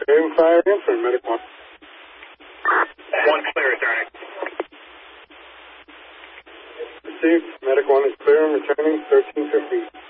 Raven Fire Info, Medic 1. 1 clear, returning. Received. Medic 1 is clear and returning 1350.